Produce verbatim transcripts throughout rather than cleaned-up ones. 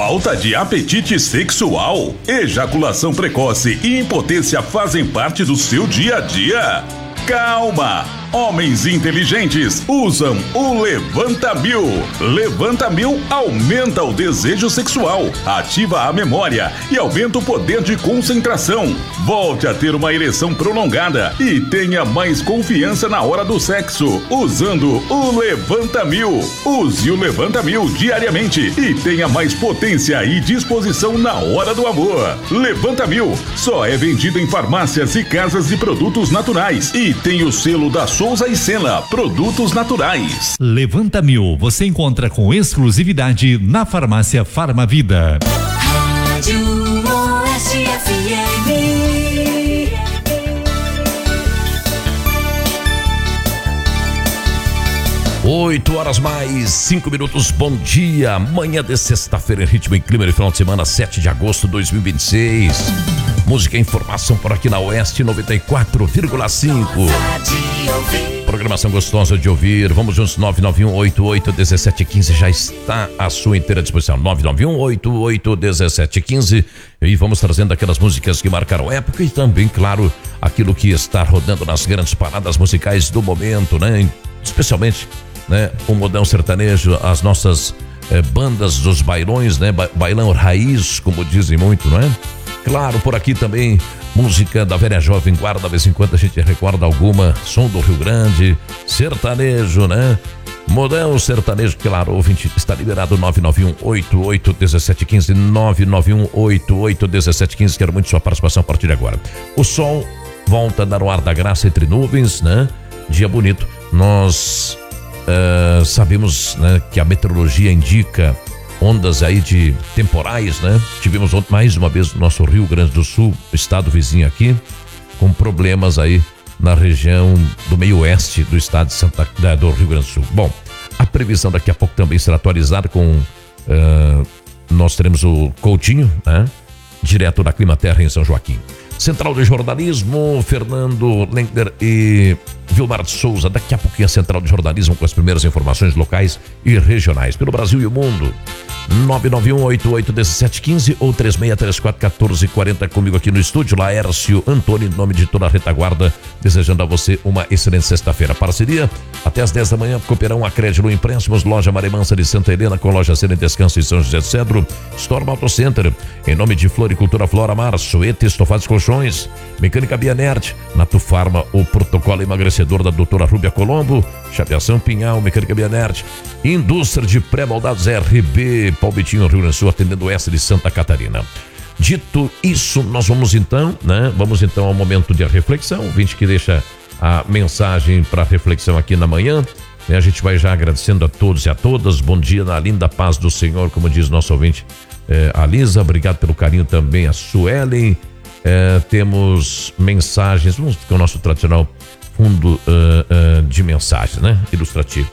Falta de apetite sexual, ejaculação precoce e impotência fazem parte do seu dia a dia? Calma! Homens inteligentes usam o Levanta Mil. Levanta Mil aumenta o desejo sexual, ativa a memória e aumenta o poder de concentração. Volte a ter uma ereção prolongada e tenha mais confiança na hora do sexo, usando o Levanta Mil. Use o Levanta Mil diariamente e tenha mais potência e disposição na hora do amor. Levanta Mil só é vendido em farmácias e casas de produtos naturais e tem o selo da Souza e Sena, produtos naturais. Levanta Mil, você encontra com exclusividade na farmácia Farmavida. Rádio Oeste F M. Oito horas mais cinco minutos, bom dia, manhã de sexta-feira em ritmo e clima de final de semana, sete de agosto de dois mil e vinte e seis. Música e informação por aqui na Oeste noventa e quatro vírgula cinco. Programação gostosa de ouvir. Vamos juntos, nove nove um oito oito um sete um cinco já está à sua inteira disposição. nove nove um oito oito um sete um cinco. E vamos trazendo aquelas músicas que marcaram época e também, claro, aquilo que está rodando nas grandes paradas musicais do momento, né? Especialmente, né, o modão sertanejo, as nossas eh, bandas dos bailões, né? Ba- bailão raiz, como dizem muito, não é? Claro, por aqui também, música da velha jovem guarda, de vez em quando a gente recorda alguma, som do Rio Grande, sertanejo, né? Modão sertanejo, claro, ouvinte, está liberado nove nove um oito oito um sete um cinco, nove nove um oito oito um sete um cinco, quero muito sua participação a partir de agora. O sol volta a dar o ar da graça entre nuvens, né? Dia bonito, nós uh, sabemos, né, que a meteorologia indica ondas aí de temporais, né? Tivemos mais uma vez no nosso Rio Grande do Sul, estado vizinho aqui, com problemas aí na região do meio oeste do estado de Santa, do Rio Grande do Sul. Bom, a previsão daqui a pouco também será atualizada com, uh, nós teremos o Coutinho, né? Direto da Climaterra em São Joaquim. Central de Jornalismo, Fernando Lengler e Vilmar de Souza. Daqui a pouquinho a Central de Jornalismo com as primeiras informações locais e regionais pelo Brasil e o mundo. nove nove um oito oito um sete um cinco ou três seis três quatro um quatro quatro zero comigo aqui no estúdio. Laércio Antônio, em nome de toda a retaguarda, desejando a você uma excelente sexta-feira. Parceria até às dez da manhã, Cooperão, Acrédito Empréstimos, Loja Maremansa de Santa Helena com Loja Cena e Descanso em São José de Cedro, Storm Auto Center, em nome de Floricultura Flora Mar, Suete, Estofados Colchões, Mecânica Bianert, Nato Farma, o protocolo emagrecedor da doutora Rúbia Colombo, Chapeação Pinhal, Mecânica Bianert, Indústria de Pré-moldados R B, Palmitinho, Rio Grande do Sul, atendendo o oeste de Santa Catarina. Dito isso, nós vamos então, né? Vamos então ao momento de reflexão. O ouvinte que deixa a mensagem para reflexão aqui na manhã, né? A gente vai já agradecendo a todos e a todas. Bom dia na linda paz do Senhor, como diz nosso ouvinte, eh, a Lisa. Obrigado pelo carinho também a Suelen. Eh, temos mensagens, vamos com o nosso tradicional fundo uh, uh, de mensagens, né? Ilustrativo.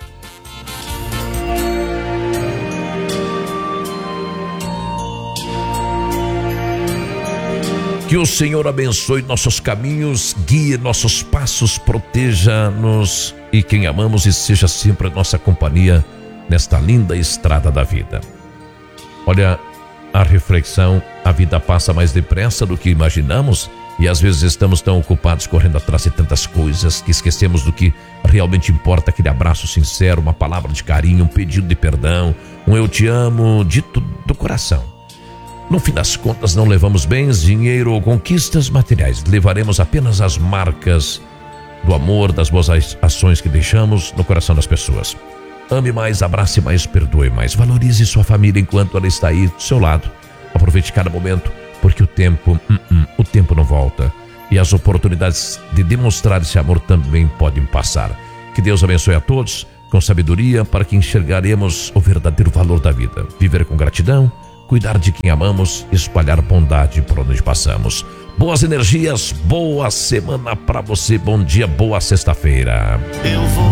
Que o Senhor abençoe nossos caminhos, guie nossos passos, proteja-nos e quem amamos e seja sempre a nossa companhia nesta linda estrada da vida. Olha, a reflexão, a vida passa mais depressa do que imaginamos e às vezes estamos tão ocupados correndo atrás de tantas coisas que esquecemos do que realmente importa, aquele abraço sincero, uma palavra de carinho, um pedido de perdão, um eu te amo dito do coração. No fim das contas, não levamos bens, dinheiro ou conquistas materiais. Levaremos apenas as marcas do amor, das boas ações que deixamos no coração das pessoas. Ame mais, abrace mais, perdoe mais. Valorize sua família enquanto ela está aí do seu lado. Aproveite cada momento, porque o tempo, uh -uh, o tempo não volta. E as oportunidades de demonstrar esse amor também podem passar. Que Deus abençoe a todos com sabedoria para que enxergaremos o verdadeiro valor da vida. Viver com gratidão, cuidar de quem amamos, espalhar bondade por onde passamos. Boas energias, boa semana para você, bom dia, boa sexta-feira. Eu vou